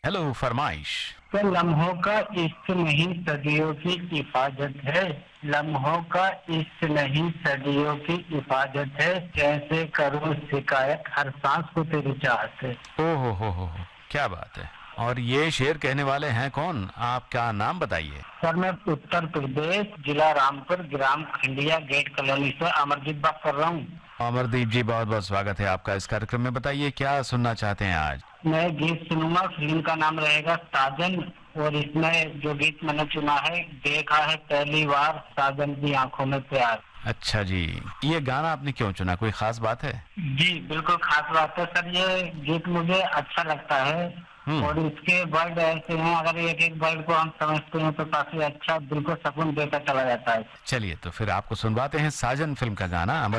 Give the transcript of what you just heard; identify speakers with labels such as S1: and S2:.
S1: Hello, फरमाइश।
S2: तो लम्हों का इश्क नहीं सदियों की हिफाजत है। लम्हों का इश्क नहीं सदियों की हिफाजत है। कैसे करूं शिकायत हर सांस को तेरी चाहत है।
S1: ओहो हो, क्या बात है। और ये शेर कहने वाले हैं कौन? आपका नाम बताइए।
S2: सर मैं उत्तर प्रदेश जिला रामपुर ग्राम खंडिया गेट कॉलोनी से अमरजीत बात कर रहा हूँ।
S1: अमरदीप जी, बहुत बहुत स्वागत है आपका इस कार्यक्रम में। बताइए क्या सुनना चाहते हैं आज?
S2: मैं गीत सुनूंगा, फिल्म का नाम रहेगा साजन। और इसमें जो गीत मैंने चुना है, देखा है पहली बार साजन की आंखों में प्यार।
S1: अच्छा जी, ये गाना आपने क्यों चुना, कोई खास बात है?
S2: जी बिल्कुल खास बात है सर, ये गीत मुझे अच्छा लगता है। और इसके वर्ड ऐसे हैं, अगर एक एक वर्ड को हम समझते हैं तो काफी अच्छा दिल को सुकून देकर चला जाता है।
S1: चलिए तो फिर आपको सुनवाते हैं साजन फिल्म का गाना।